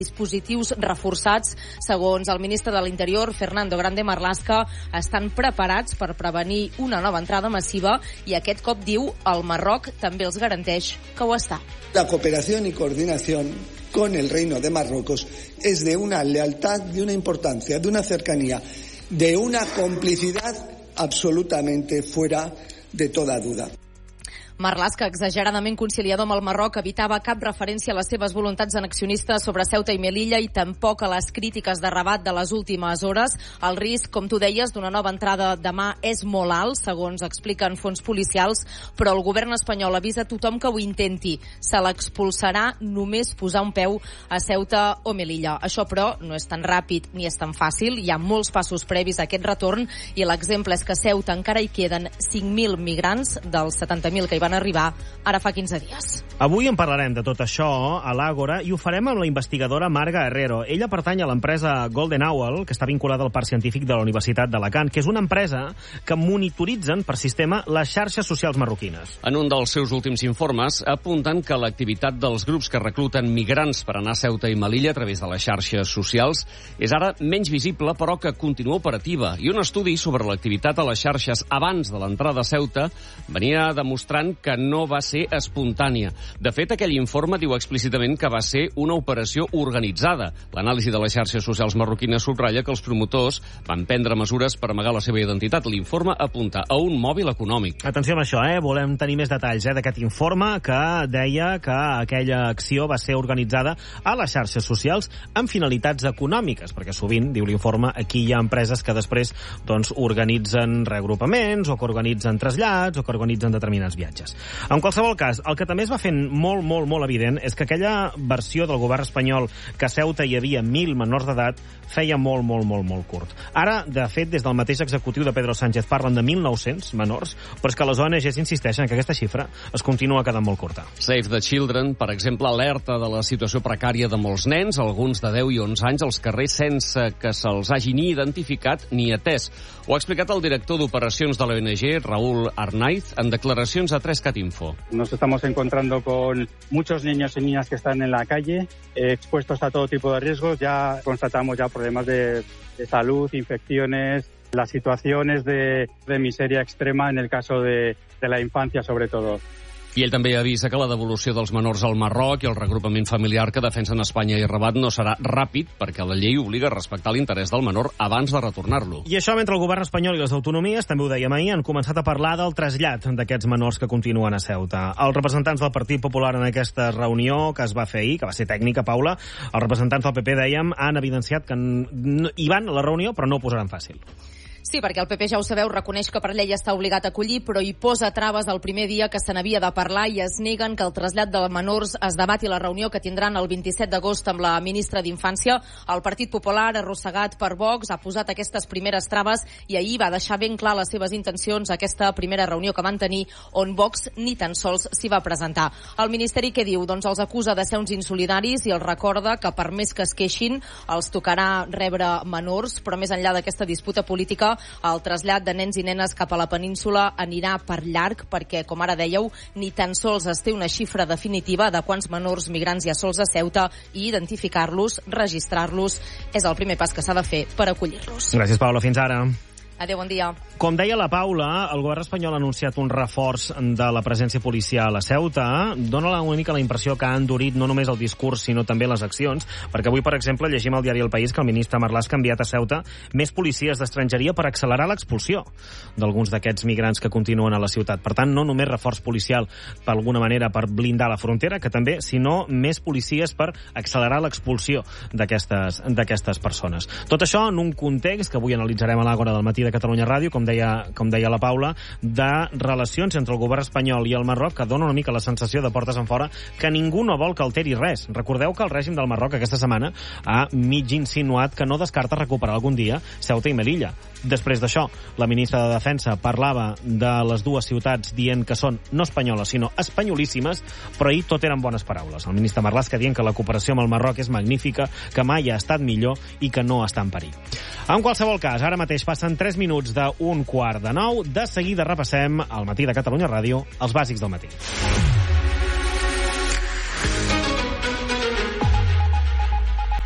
dispositius reforçats, segons el ministre de l'Interior, Fernando Grande Marlaska, estan preparats per prevenir una nova entrada massiva i aquest cop, diu, el Marroc també els garanteix que ho està. La cooperación y coordinación con el Reino de Marruecos es de una lealtad, de una importancia, de una cercanía, de una complicidad absolutamente fuera de toda duda. Marlaska, exageradament conciliador amb el Marroc, evitava cap referència a les seves voluntats annexionistes sobre Ceuta i Melilla i tampoc a les crítiques de Rabat de les últimes hores. El risc, com tu deies, d'una nova entrada demà és molt alt, segons expliquen fonts policials, però el govern espanyol avisa tothom que ho intenti. Se l'expulsarà només posar un peu a Ceuta o Melilla. Això, però, no és tan ràpid ni és tan fàcil. Hi ha molts passos previs a aquest retorn i l'exemple és que a Ceuta encara hi queden 5.000 migrants dels 70.000 que hi van arribar ara fa 15 dies. Avui en parlarem de tot això a l'Àgora i ho farem amb la investigadora Marga Herrero. Ella pertany a l'empresa Golden Owl, que està vinculada al Parc Científic de la Universitat d'Alacant, que és una empresa que monitoritzen per sistema les xarxes socials marroquines. En un dels seus últims informes apunten que l'activitat dels grups que recluten migrants per anar a Ceuta i Melilla a través de les xarxes socials és ara menys visible, però que continua operativa. I un estudi sobre l'activitat a les xarxes abans de l'entrada a Ceuta venia demostrant que no va ser espontània. De fet, aquell informe diu explícitament que va ser una operació organitzada. L'anàlisi de les xarxes socials marroquines subratlla que els promotors van prendre mesures per amagar la seva identitat. L'informe apunta a un mòbil econòmic. Atenció amb això, volem tenir més detalls d'aquest informe que deia que aquella acció va ser organitzada a les xarxes socials amb finalitats econòmiques, perquè sovint, diu l'informe, aquí hi ha empreses que després organitzen reagrupaments o que organitzen trasllats o que organitzen determinats viatges. En qualsevol cas, el que també es va fent molt evident és que aquella versió del govern espanyol que a Ceuta hi havia 1.000 menors d'edat feia molt curt. Ara, de fet, des del mateix executiu de Pedro Sánchez parlen de 1.900 menors, però és que les ONGs insisteixen que aquesta xifra es continua quedant molt curta. Save the Children, per exemple, alerta de la situació precària de molts nens, alguns de 10 i 11 anys, als carrers sense que se'ls hagi ni identificat ni atès. Ho ha explicat el director d'operacions de l'ONG, Raúl Arnaiz, en declaracions a 3cat Info. Nos estamos encontrando con muchos niños y niñas que están en la calle, expuestos a todo tipo de riesgos. Ya constatamos problemas de salud, infecciones, las situaciones de miseria extrema en el caso de la infancia, sobre todo. I ell també avisa que la devolució dels menors al Marroc i el regrupament familiar que defensen Espanya i Rabat no serà ràpid perquè la llei obliga a respectar l'interès del menor abans de retornar-lo. I això mentre el govern espanyol i les autonomies, també ho dèiem ahir, han començat a parlar del trasllat d'aquests menors que continuen a Ceuta. Els representants del Partit Popular en aquesta reunió que es va fer ahir, que va ser tècnica, Paula, els representants del PP, dèiem, han evidenciat que hi van a la reunió però no ho posaran fàcil. Sí, perquè el PP, ja ho sabeu, reconeix que per llei està obligat a acollir, però hi posa traves el primer dia que se n'havia de parlar i es neguen que el trasllat de menors es debati a la reunió que tindran el 27 d'agost amb la ministra d'Infància. El Partit Popular, arrossegat per Vox, ha posat aquestes primeres traves i ahir va deixar ben clar les seves intencions a aquesta primera reunió que van tenir, on Vox ni tan sols s'hi va presentar. El Ministeri què diu? Doncs els acusa de ser uns insolidaris i els recorda que per més que es queixin, els tocarà rebre menors, però més enllà d'aquesta disputa política, el trasllat de nens i nenes cap a la península anirà per llarg perquè, com ara dèieu, ni tan sols es té una xifra definitiva de quants menors migrants hi ha sols a Ceuta i identificar-los, registrar-los, és el primer pas que s'ha de fer per acollir-los. Gràcies, Paula. Fins ara. Adéu, bon dia. Com deia la Paula, el govern espanyol ha anunciat un reforç de la presència policial a Ceuta. Dóna una mica la impressió que ha endurit no només el discurs, sinó també les accions, perquè avui, per exemple, llegim al diari El País que el ministre Marlaska ha enviat a Ceuta més policies d'estrangeria per accelerar l'expulsió d'alguns d'aquests migrants que continuen a la ciutat. Per tant, no només reforç policial, d'alguna manera, per blindar la frontera, que també, sinó més policies per accelerar l'expulsió d'aquestes persones. Tot això en un context que avui analitzarem a l'Àgora del matí de Catalunya Ràdio, com deia la Paula, de relacions entre el govern espanyol i el Marroc que dona una mica la sensació de portes enfora que ningú no vol que alteri res. Recordeu que el règim del Marroc aquesta setmana ha mig insinuat que no descarta recuperar algun dia Ceuta i Melilla. Després d'això, la ministra de Defensa parlava de les dues ciutats dient que són no espanyoles, sinó espanyolíssimes, però ahir tot eren bones paraules. El ministre Marlaska dient que la cooperació amb el Marroc és magnífica, que mai ha estat millor i que no està en perill. En qualsevol cas, ara mateix passen 3 minuts d'un quart de 9. De seguida repassem al matí de Catalunya Ràdio els bàsics del matí.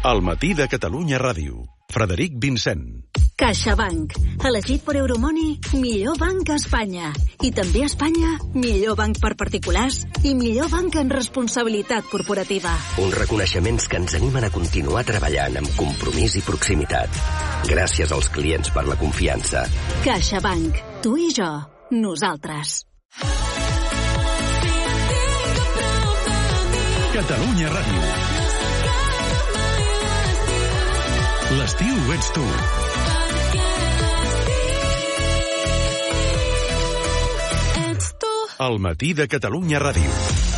Al matí de Catalunya Ràdio. Frederic Vincent. CaixaBank. Elegit per Euromoney, millor banc a Espanya. I també a Espanya, millor banc per particulars i millor banc en responsabilitat corporativa. Uns reconeixements que ens animen a continuar treballant amb compromís i proximitat. Gràcies als clients per la confiança. CaixaBank. Tu i jo. Nosaltres. Catalunya Ràdio. L'estiu ets tu. Al matí de Catalunya Ràdio.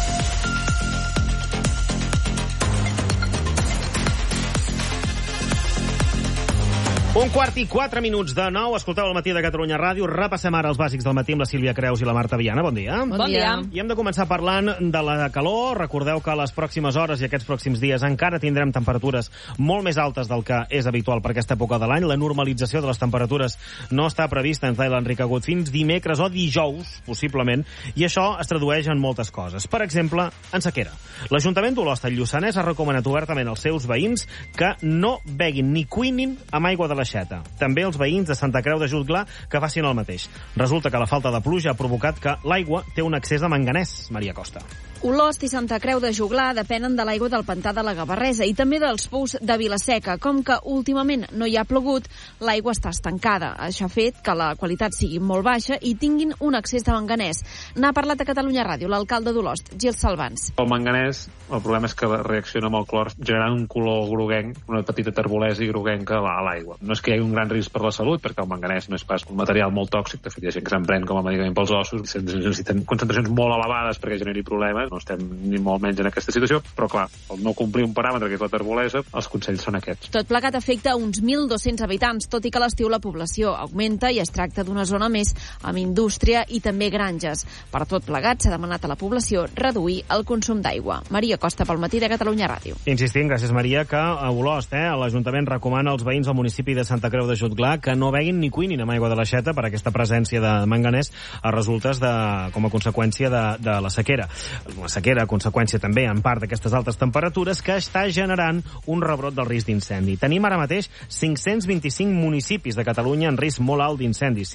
Un quart i 4 minuts de 9. Escolteu el matí de Catalunya Ràdio. Repassem ara els bàsics del matí amb la Sílvia Creus i la Marta Viana. Bon dia. Bon dia. I hem de començar parlant de la calor. Recordeu que a les pròximes hores i aquests pròxims dies encara tindrem temperatures molt més altes del que és habitual per aquesta època de l'any. La normalització de les temperatures no està prevista, ens deia l'Enric Agut, fins dimecres o dijous, possiblement, i això es tradueix en moltes coses. Per exemple, en sequera. L'Ajuntament d'Olost, al Lluçanès, ha recomanat obertament als seus veïns que no beguin ni cuinin amb aigua de l'aixeta. També els veïns de Santa Creu de Jutglar que facin el mateix. Resulta que la falta de pluja ha provocat que l'aigua té un excés de manganès. Maria Costa. Olost i Santa Creu de Jutglar depenen de l'aigua del pantà de la Gavarresa i també dels pous de Vilaseca. Com que últimament no hi ha plogut, l'aigua està estancada. Això ha fet que la qualitat sigui molt baixa i tinguin un excés de manganès. N'ha parlat a Catalunya Ràdio l'alcalde d'Olost, Gil Salvans. El manganès, el problema és que reacciona amb el clor generant un color groguenc, una petita terbolesa groguenca a l'aigua. No és que hi hagi un gran risc per la salut, perquè el manganès no és pas un material molt tòxic, de fet hi ha gent que se'n pren com a medicament pels ossos, necessiten concentracions molt elevades perquè generi problemes. No estem ni molt menys en aquesta situació, però clar, el no complir un paràmetre que és la terbolesa, els consells són aquests. Tot plegat afecta uns 1.200 habitants, tot i que a l'estiu la població augmenta i es tracta d'una zona més amb indústria i també granges. Per tot plegat s'ha demanat a la població reduir el consum d'aigua. Maria Costa, pel matí de Catalunya Ràdio. Insistim, gràcies Maria, que a Olost, l'Ajuntament recomana als veïns del municipi de Santa Creu de Jutglar que no beguin ni cuinin amb aigua de l'aixeta per aquesta presència de manganès a resultes com a conseqüència de la sequera. La sequera a conseqüència també en part d'aquestes altes temperatures que està generant un rebrot del risc d'incendi. Tenim ara mateix 525 municipis de Catalunya en risc molt alt d'incendis.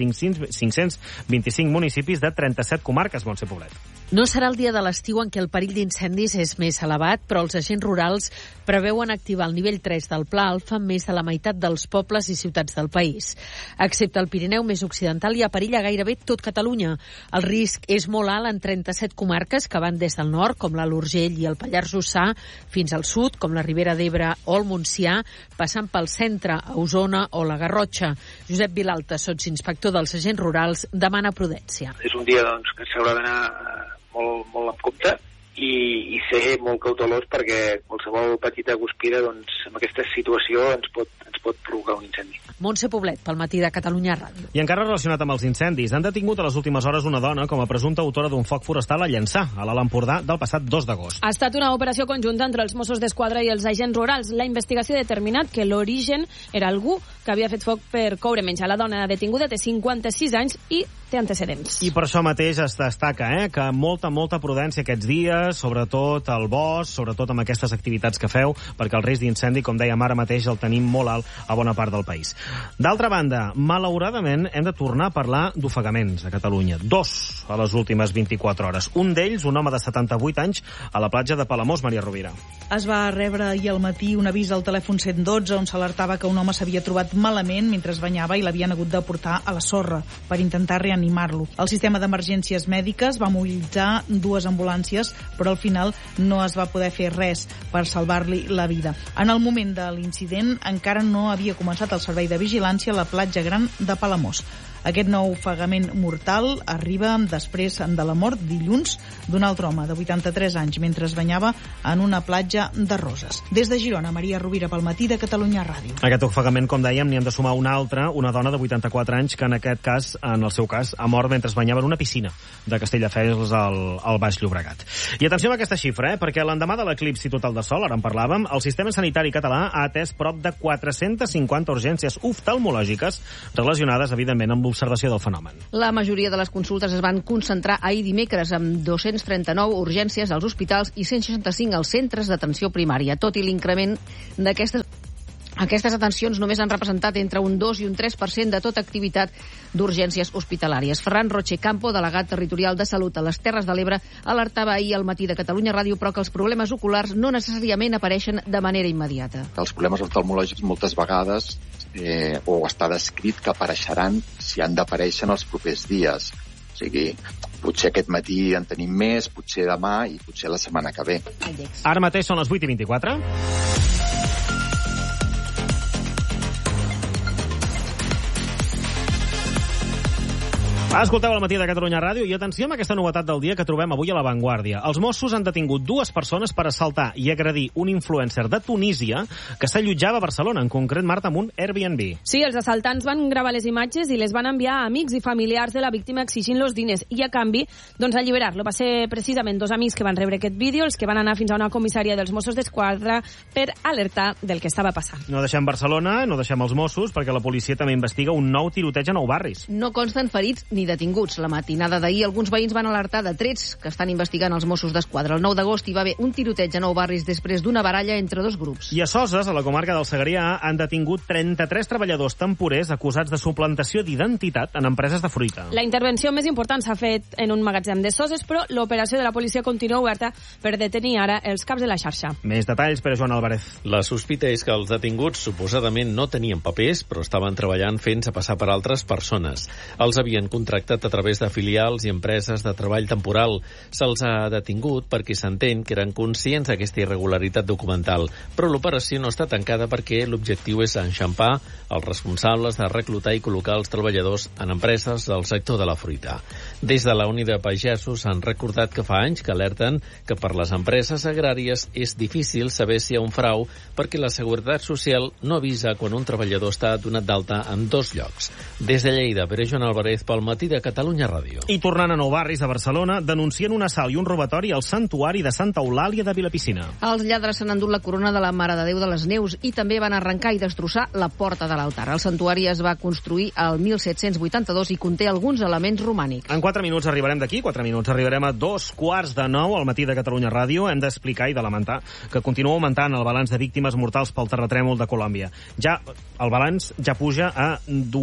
525 municipis de 37 comarques, Montse Poblet. No serà el dia de l'estiu en què el perill d'incendis és més elevat, però els agents rurals preveuen activar el nivell 3 del Pla Alfa en més de la meitat dels pobles i ciutats del país. Excepte el Pirineu més occidental, hi ha perill a gairebé tot Catalunya. El risc és molt alt en 37 comarques que van des del nord, com l'Alt Urgell i el Pallars Jussà, fins al sud, com la Ribera d'Ebre o el Montsià, passant pel centre, a Osona o la Garrotxa. Josep Vilalta, sotsinspector dels agents rurals, demana prudència. És un dia que s'haurà d'anar molt amb compte i ser molt cautelós perquè qualsevol petita guspira amb aquesta situació ens pot provocar un incendi. Montse Poblet, pel matí de Catalunya Ràdio. I encara relacionat amb els incendis, han detingut a les últimes hores una dona com a presumpta autora d'un foc forestal a Llançà, a l'Alt Empordà, del passat 2 d'agost. Ha estat una operació conjunta entre els Mossos d'Esquadra i els agents rurals. La investigació ha determinat que l'origen era algú que havia fet foc per coure menjar. La dona detinguda té 56 anys i té antecedents. I per això mateix es destaca que molta prudència aquests dies, sobretot al bosc, sobretot amb aquestes activitats que feu, perquè el risc d'incendi, com dèiem ara mateix, el tenim molt alt a bona part del país. D'altra banda, malauradament, hem de tornar a parlar d'ofegaments a Catalunya. 2 a les últimes 24 hores. Un d'ells, un home de 78 anys, a la platja de Palamós, Maria Rovira. Es va rebre ahir al matí un avís al telèfon 112 on s'alertava que un home s'havia trobat malament mentre es banyava i l'havien hagut de portar a la sorra per intentar reanimar-lo. El sistema d'emergències mèdiques va mobilitzar 2 ambulàncies, però al final no es va poder fer res per salvar-li la vida. En el moment de l'incident encara no havia començat el servei de vigilància a la platja gran de Palamós. Aquest nou ofegament mortal arriba després de la mort dilluns d'un altre home de 83 anys mentre es banyava en una platja de Roses. Des de Girona, Maria Rovira, pel matí de Catalunya Ràdio. Aquest ofegament, com dèiem, n'hi hem de sumar un altre, una dona de 84 anys que en aquest cas, en el seu cas, ha mort mentre es banyava en una piscina de Castelldefels al Baix Llobregat. I atenció a aquesta xifra, perquè l'endemà de l'eclipsi total de sol, ara en parlàvem, el sistema sanitari català ha atès prop de 450 urgències oftalmològiques relacionades, evidentment, amb l'observació del fenomen. La majoria de les consultes es van concentrar ahir dimecres amb 239 urgències als hospitals i 165 als centres d'atenció primària. Tot i l'increment d'aquestes atencions només han representat entre un 2 i un 3% de tota activitat d'urgències hospitalàries. Ferran Roche Campo, delegat territorial de Salut a les Terres de l'Ebre, alertava ahir al matí de Catalunya Ràdio, però que els problemes oculars no necessàriament apareixen de manera immediata. Els problemes oftalmològics moltes vegades o està descrit que apareixeran si han d'aparèixer en els propers dies. O sigui, potser aquest matí en tenim més, potser demà i potser la setmana que ve. Ara mateix són les 8:24. Escolteu al matí de Catalunya Ràdio i atenció amb aquesta novetat del dia que trobem avui a La Vanguardia. Els Mossos han detingut 2 persones per assaltar i agredir un influencer de Tunísia que s'allotjava a Barcelona, en concret, Marta, amb un Airbnb. Sí, els assaltants van gravar les imatges i les van enviar a amics i familiars de la víctima exigint-los diners i, a canvi, alliberar-lo. Va ser precisament 2 amics que van rebre aquest vídeo, els que van anar fins a una comissària dels Mossos d'Esquadra per alertar del que estava passant. No deixem Barcelona, no deixem els Mossos, perquè la policia també investiga un nou tiroteig a Nou Barris. No consten ferits ni detinguts. La matinada d'ahir alguns veïns van alertar de trets que estan investigant els Mossos d'Esquadra. El 9 d'agost hi va haver un tiroteig a Nou Barris després d'una baralla entre 2 grups. I a Soses, a la comarca del Segrià, han detingut 33 treballadors temporers acusats de suplantació d'identitat en empreses de fruita. La intervenció més important s'ha fet en un magatzem de Soses, però l'operació de la policia continua oberta per detenir ara els caps de la xarxa. Més detalls per a Joan Álvarez. La sospita és que els detinguts suposadament no tenien papers, però estaven treballant fent-se passar per altres persones. Els havien contractat a través de filials i empreses de treball temporal. Se'ls ha detingut perquè s'entén que eren conscients d'aquesta irregularitat documental, però l'operació no està tancada perquè l'objectiu és enxampar els responsables de reclutar i col·locar els treballadors en empreses del sector de la fruita. Des de la Unió de Pagesos han recordat que fa anys que alerten que per les empreses agràries és difícil saber si hi ha un frau perquè la Seguretat Social no avisa quan un treballador està donat d'alta en 2 llocs. Des de Lleida, Pere Joan Álvarez, pel matí de Catalunya Ràdio. I tornant a Nou Barris, a Barcelona, denuncien un assalt i un robatori al santuari de Santa Eulàlia de Vilapicina. Els lladres s'han endut la corona de la Mare de Déu de les Neus i també van arrencar i destrossar la porta de l'altar. El santuari es va construir al 1782 i conté alguns elements romànics. En 4 minuts arribarem d'aquí, 4 minuts arribarem a 2:45 al matí de Catalunya Ràdio. Hem d'explicar i de lamentar que continua augmentant el balanç de víctimes mortals pel terratrèmol de Colòmbia. El balanç ja puja a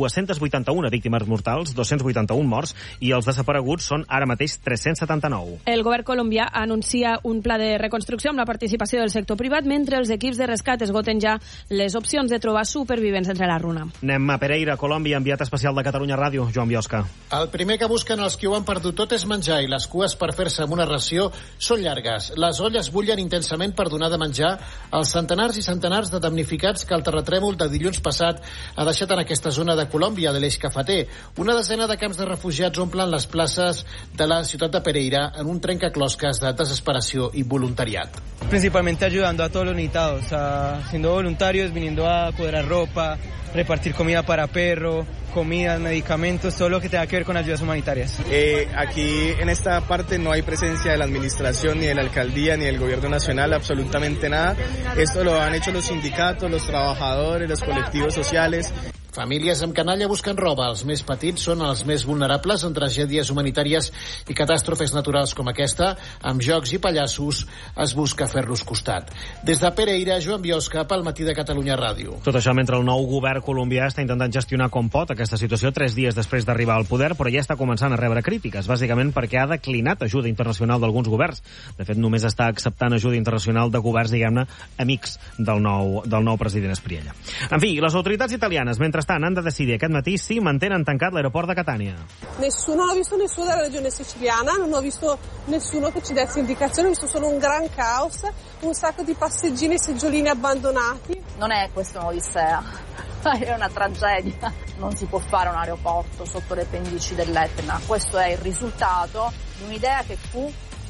281 víctimes mortals, 281 morts, i els desapareguts són ara mateix 379. El govern colombià anuncia un pla de reconstrucció amb la participació del sector privat, mentre els equips de rescat esgoten ja les opcions de trobar supervivents entre la runa. Anem a Pereira, Colòmbia, enviat especial de Catalunya Ràdio, Joan Biosca. El primer que busquen els que ho han perdut tot és menjar, i les cues per fer-se amb una ració són llargues. Les olles bullen intensament per donar de menjar als centenars i centenars de damnificats que el terratrèmol de dilluns passat ha deixat en aquesta zona de Colòmbia, de l'Eix Cafeter. Una desena de camps de refugiats omplen les places de la ciutat de Pereira en un trencaclosques de desesperació i voluntariat. Principalmente ayudando a todos los necesitados, siendo voluntarios, viniendo a cuadrar ropa, repartir comida para perro, comidas, medicamentos, todo lo que tenga que ver con ayudas humanitarias. Aquí en esta parte no hay presencia de la administración, ni de la alcaldía, ni del gobierno nacional, absolutamente nada. Esto lo han hecho los sindicatos, los trabajadores, los colectivos sociales. Famílies amb canalla busquen roba. Els més petits són els més vulnerables en tragèdies humanitàries i catàstrofes naturals com aquesta. Amb jocs i pallassos es busca fer-los costat. Des de Pereira, Joan Biosca, pel matí de Catalunya Ràdio. Tot això mentre el nou govern colombià està intentant gestionar com pot aquesta situació 3 dies després d'arribar al poder, però ja està començant a rebre crítiques, bàsicament perquè ha declinat ajuda internacional d'alguns governs. De fet, només està acceptant ajuda internacional de governs, diguem-ne, amics del nou president Espriella. En fi, les autoritats italianes, mentrestant, han de decidir aquest matí si mantenen tancat l'aeroport de Catania. Non ho visto nessuno della regione siciliana, non ho visto nessuno che ci desse indicazioni, ho visto solo un gran caos, un sacco di passeggini e seggiolini abbandonati. Non è questo un'odissea, è una tragedia. Non si può fare un aeroporto sotto le pendici dell'Etna. Questo è il risultato di un'idea che fu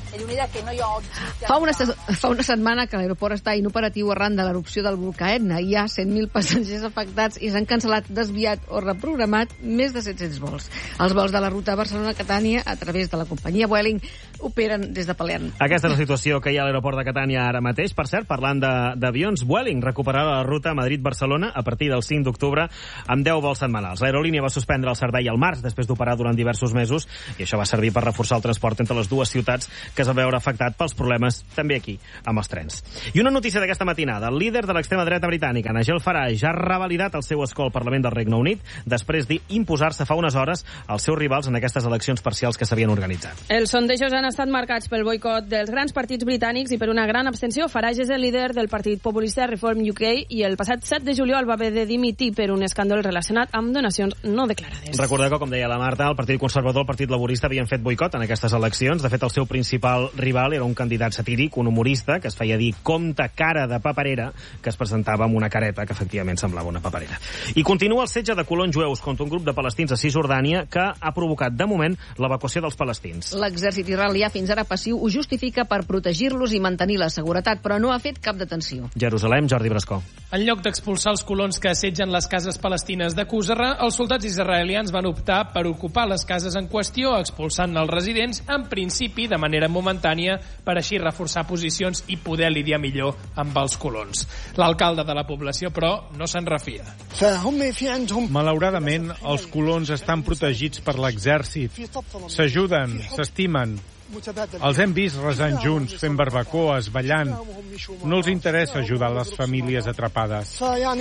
Fa una setmana que l'aeroport està inoperatiu arran de l'erupció del volcà Etna. Hi ha 100.000 passatgers afectats i s'han cancel·lat, desviat o reprogramat més de 700 vols. Els vols de la ruta Barcelona-Catània, a través de la companyia Vueling, operen des de Palerm. Aquesta és la situació que hi ha a l'aeroport de Catània ara mateix. Per cert, parlant d'avions, Vueling recuperarà la ruta Madrid-Barcelona a partir del 5 d'octubre amb 10 vols setmanals. L'aerolínia va suspendre el servei al març després d'operar durant diversos mesos i això va servir per reforçar el transport entre les dues ciutats que es va veure afectat pels problemes també aquí, amb els trens. I una notícia d'aquesta matinada. El líder de l'extrema dreta britànica, Nigel Farage, ha revalidat el seu escó al Parlament del Regne Unit després d'imposar-se fa unes hores als seus rivals en aquestes eleccions parcials que s'havien organitzat. Els sondejos han estat marcats pel boicot dels grans partits britànics i per una gran abstenció. Farage és el líder del partit populista Reform UK i el passat 7 de juliol va haver de dimitir per un escàndol relacionat amb donacions no declarades. Recordeu que, com deia la Marta, el Partit Conservador i el Partit Laborista havien fet boicot en aquestes eleccions. De fet, el seu principal rival era un candidat satíric, un humorista, que es feia dir Comte Cara de Paperera, que es presentava amb una careta que efectivament semblava una paperera. I continua el setge de colons jueus contra un grup de palestins a Cisjordània que ha provocat, de moment, l'evacuació dels palestins. L'exèrcit israelià, fins ara passiu, ho justifica per protegir-los i mantenir la seguretat, però no ha fet cap detenció. Jerusalem, Jordi Brascó. En lloc d'expulsar els colons que assetgen les cases palestines de Qusra, els soldats israelians van optar per ocupar les cases en qüestió, expulsant els residents, en principi de manera momentània, per així reforçar posicions i poder lidiar millor amb els colons. L'alcalde de la població, però, no se'n refia. Malauradament, els colons estan protegits per l'exèrcit. S'ajuden, s'estimen. Els hem vist resant junts, fent barbacoes, ballant. No els interessa ajudar les famílies atrapades.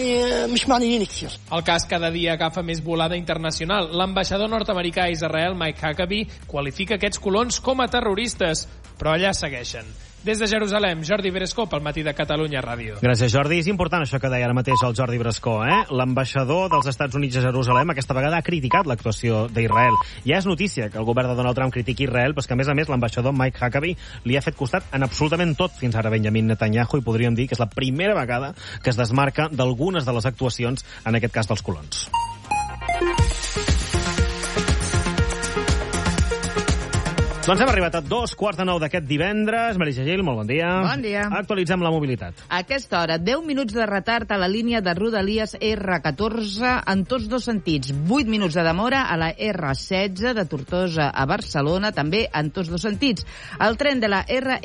El cas cada dia agafa més volada internacional. L'ambaixador nord-americà a Israel, Mike Huckabee, qualifica aquests colons com a terroristes, però allà segueixen. Des de Jerusalem, Jordi Brescó, pel Matí de Catalunya Ràdio. Gràcies, Jordi. És important això que deia ara mateix el Jordi Brescó, eh? L'ambaixador dels Estats Units a Jerusalem aquesta vegada ha criticat l'actuació d'Israel. Ja és notícia que el govern de Donald Trump critiqui Israel, però és que, a més, l'ambaixador Mike Huckabee li ha fet costat en absolutament tot fins ara Benjamin Netanyahu i podríem dir que és la primera vegada que es desmarca d'algunes de les actuacions, en aquest cas dels colons. Doncs hem arribat a 2:45 d'aquest divendres. Marisa Gil, molt bon dia. Bon dia. Actualitzem la mobilitat. A aquesta hora, 10 minuts de retard a la línia de Rodalies R14 en tots dos sentits. 8 minuts de demora a la R16 de Tortosa a Barcelona, també en tots dos sentits. El tren de la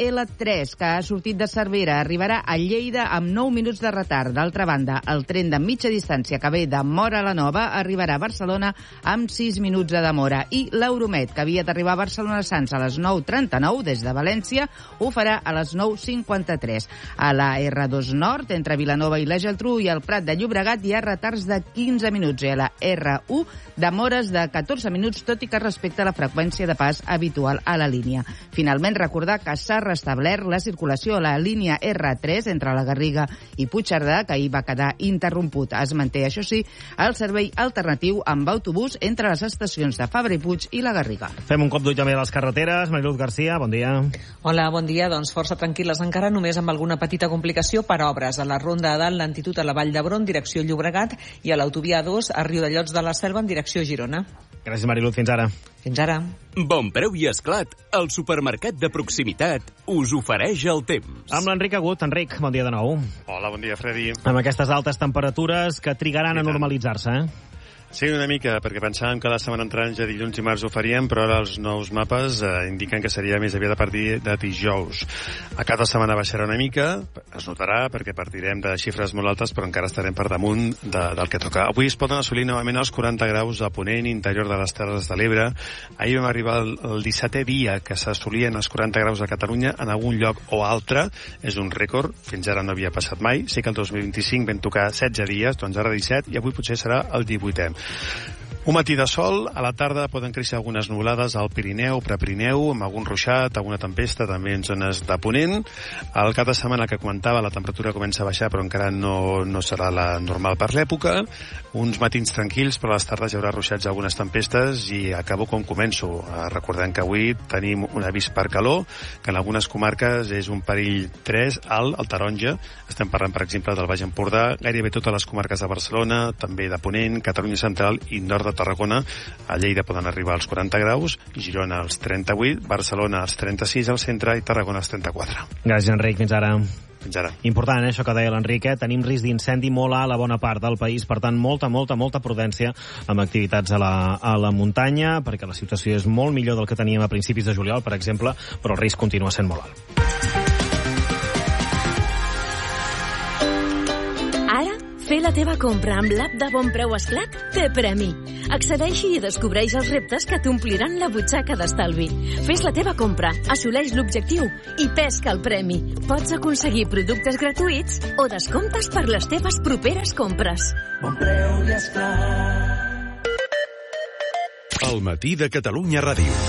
RL3, que ha sortit de Cervera, arribarà a Lleida amb 9 minuts de retard. D'altra banda, el tren de mitja distància que ve de Móra la Nova arribarà a Barcelona amb 6 minuts de demora. I l'Euromed, que havia d'arribar a Barcelona-Sants a les 9:39 des de València, ho farà a les 9:53. A la R2 Nord, entre Vilanova i la Geltrú i el Prat de Llobregat, hi ha retards de 15 minuts i a la R1 demores de 14 minuts, tot i que respecta la freqüència de pas habitual a la línia. Finalment, recordar que s'ha restablert la circulació a la línia R3 entre la Garriga i Puigcerdà, que ahir va quedar interromput. Es manté, això sí, el servei alternatiu amb autobús entre les estacions de Fabra i Puig i la Garriga. Fem un cop d'ull també a les carreteres. Mariluz Garcia, bon dia. Hola, bon dia. Doncs força tranquil·les encara, només amb alguna petita complicació per obres. A la Ronda de Dalt, lentitud a la Vall d'Hebron, direcció Llobregat, i a l'autovia 2 a Riudellots de la Selva en direcció Girona. Gràcies, Mariluz. Fins ara. Fins ara. Bon preu i esclat. El supermercat de proximitat us ofereix el temps. Amb l'Enric Agut. Enric, bon dia de nou. Hola, bon dia, Freddy. Amb aquestes altes temperatures que trigaran a normalitzar-se, eh? Sí, una mica, perquè pensàvem que la setmana entrant ja dilluns i març ho faríem, però ara els nous mapes indiquen que seria més aviat a partir de dijous. A cada setmana baixarà una mica, es notarà, perquè partirem de xifres molt altes, però encara estarem per damunt del que toca. Avui es poden assolir novament els 40 graus a Ponent, interior de les Terres de l'Ebre. Ahir vam arribar el 17è dia que s'assolien els 40 graus a Catalunya en algun lloc o altre. És un rècord, fins ara no havia passat mai. Sí que el 2025 vam tocar 16 dies, doncs ara 17, i avui potser serà el 18è. Un matí de sol, a la tarda poden créixer algunes nublades al Pirineu, Prepirineu, amb algun ruixat, alguna tempesta, també en zones de Ponent. Al cap de setmana que comentava, la temperatura comença a baixar, però encara no serà la normal per l'època. Uns matins tranquils, però a les tardes hi haurà ruixats algunes tempestes i acabo com començo. Recordem que avui tenim un avís per calor, que en algunes comarques és un perill 3 alt, el taronja. Estem parlant, per exemple, del Baix Empordà, gairebé totes les comarques de Barcelona, també de Ponent, Catalunya Central i nord de o Tarragona. A Lleida poden arribar als 40 graus, Girona als 38, Barcelona als 36 al centre i Tarragona als 34. Gràcies, Enric. Fins ara. Fins ara. Important, això que deia l'Enric, tenim risc d'incendi molt alt a la bona part del país, per tant, molta prudència amb activitats a la muntanya, perquè la situació és molt millor del que teníem a principis de juliol, per exemple, però el risc continua sent molt alt. Ara, fer la teva compra amb l'app de Bon Preu Esclat té premi. Accedeixi i descobreix els reptes que t'ompliran la butxaca d'estalvi. Fes la teva compra, assoleix l'objectiu i pesca el premi. Pots aconseguir productes gratuïts o descomptes per les teves properes compres. Bon Preu i Esclat. El matí de Catalunya Ràdio.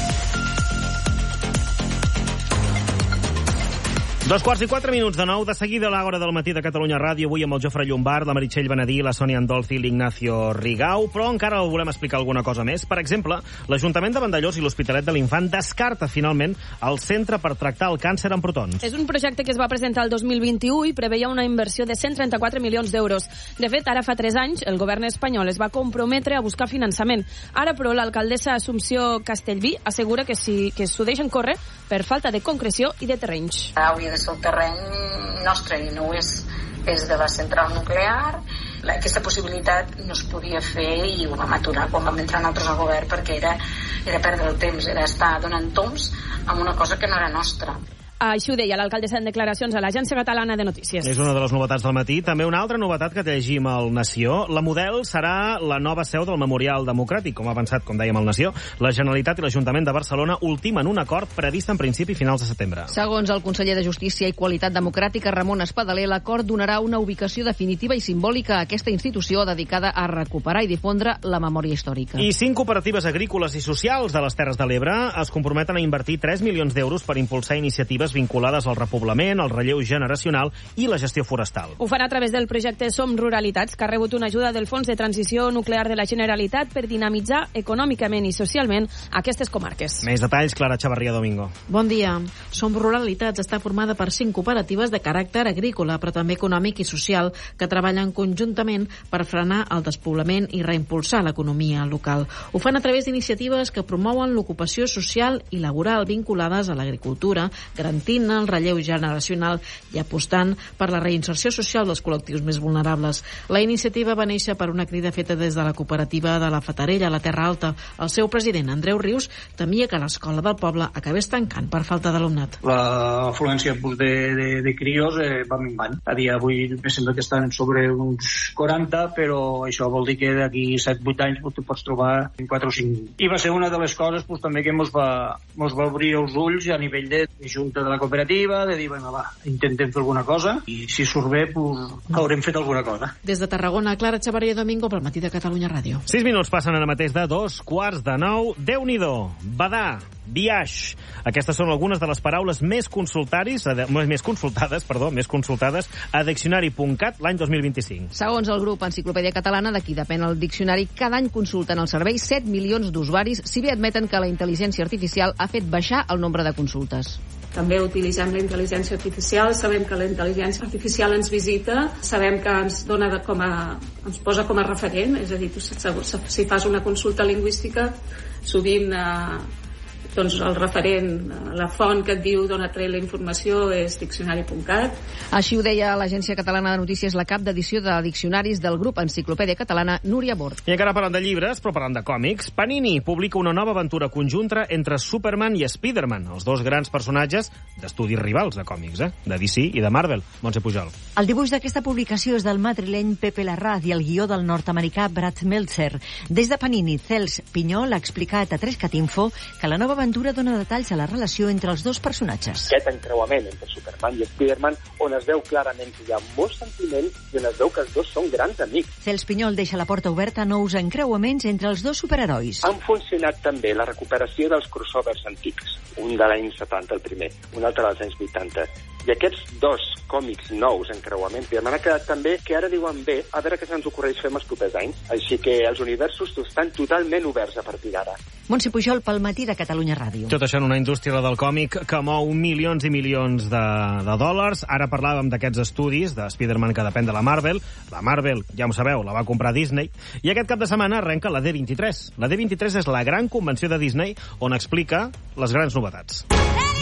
2:04 de 9, de seguida a l'hora del matí de Catalunya Ràdio, avui amb el Jofre Llombard, la Meritxell Benedí, la Sònia Andolfi i l'Ignacio Rigau, però encara volem explicar alguna cosa més. Per exemple, l'Ajuntament de Vandellòs i l'Hospitalet de l'Infant descarta finalment el centre per tractar el càncer en protons. És un projecte que es va presentar el 2021 i preveia una inversió de 134 milions d'euros. De fet, ara fa 3 anys, el govern espanyol es va comprometre a buscar finançament. Ara, però, l'alcaldessa Assumpció Castellví assegura que s'ho deixen córrer per falta de concreció i de terrenys. Hauria de ser el terreny nostre i no és de la central nuclear. Aquesta possibilitat no es podia fer i ho vam aturar quan vam entrar nosaltres al govern perquè era perdre el temps, era estar donant toms amb una cosa que no era nostra. Això ho deia l'alcaldessa en declaracions a l'Agència Catalana de Notícies. És una de les novetats del matí. També una altra novetat que llegim al Nació. La Model serà la nova seu del Memorial Democràtic, com ha avançat, com dèiem, al Nació. La Generalitat i l'Ajuntament de Barcelona ultimen un acord previst en principi finals de setembre. Segons el conseller de Justícia i Qualitat Democràtica, Ramon Espadaler, l'acord donarà una ubicació definitiva i simbòlica a aquesta institució dedicada a recuperar i difondre la memòria històrica. I 5 cooperatives agrícoles i socials de les Terres de l'Ebre es comprometen a invertir 3 milions d'euros per impulsar iniciatives vinculades al repoblament, al relleu generacional i la gestió forestal. Ho farà a través del projecte Som Ruralitats, que ha rebut una ajuda del Fons de Transició Nuclear de la Generalitat per dinamitzar econòmicament i socialment aquestes comarques. Més detalls, Clara Chavarria Domingo. Bon dia. Som Ruralitats està formada per 5 cooperatives de caràcter agrícola, però també econòmic i social, que treballen conjuntament per frenar el despoblament i reimpulsar l'economia local. Ho fan a través d'iniciatives que promouen l'ocupació social i laboral vinculades a l'agricultura, garantint el relleu generacional i apostant per la reinserció social dels col·lectius més vulnerables. La iniciativa va néixer per una crida feta des de la cooperativa de la Fatarella, a la Terra Alta. El seu president, Andreu Rius, temia que l'escola del poble acabés tancant per falta d'alumnat. L'afluència de crios va minvant. A dia d'avui em sembla que estan sobre uns 40, però això vol dir que d'aquí 7-8 anys te pots trobar 4 o 5. I va ser una de les coses també que ens va obrir els ulls a nivell de junta de la cooperativa, de dir, bueno, va, intentem fer alguna cosa i si surt bé, haurem fet alguna cosa. Des de Tarragona, Clara Chavarria Domingo pel matí de Catalunya Ràdio. 6 minuts passen ara mateix de 2:45. Déu-n'hi-do, badar, biaix. Aquestes són algunes de les paraules més consultades a diccionari.cat l'any 2025. Segons el grup Enciclopèdia Catalana, d'aquí depèn el diccionari, cada any consulten el servei 7 milions d'usuaris, si bé admeten que la intel·ligència artificial ha fet baixar el nombre de consultes. També utilitzem la intel·ligència artificial, sabem que la intel·ligència artificial ens visita, sabem que ens dona ens posa com a referent, és a dir, si fas una consulta lingüística, sovint doncs el referent, la font que et diu d'on et treu la informació és diccionari.cat. Així ho deia l'Agència Catalana de Notícies, la cap d'edició de diccionaris del grup Enciclopèdia Catalana, Núria Bord. I encara parlant de llibres, però parlant de còmics, Panini publica una nova aventura conjunta entre Superman i Spider-Man, els dos grans personatges d'estudis rivals de còmics, de DC i de Marvel. Montse Pujol. El dibuix d'aquesta publicació és del madrileny Pepe Larraz i el guió del nord-americà Brad Meltzer. Des de Panini, Cels Pinyol ha explicat a 3cat Info que la nova aventura dona detalls a la relació entre els dos personatges. Aquest encreuament entre Superman i Spider-Man, on es veu clarament que hi ha molts sentiments i on es veu que els dos són grans amics. Cels Pinyol deixa la porta oberta a nous encreuaments entre els dos superherois. Han funcionat també la recuperació dels crossovers antics, un de l'any 70 el primer, un altre dels anys 80, I aquests dos còmics nous, encreuament, m'han quedat també que ara diuen bé, a veure què se'ns ocorreix fer els propers anys. Així que els universos estan totalment oberts a partir d'ara. Montse Pujol pel Matí de Catalunya Ràdio. Tot això en una indústria del còmic que mou milions i milions de dòlars. Ara parlàvem d'aquests estudis de Spider-Man que depèn de la Marvel. La Marvel, ja ho sabeu, la va comprar Disney. I aquest cap de setmana arrenca la D23. La D23 és la gran convenció de Disney on explica les grans novetats.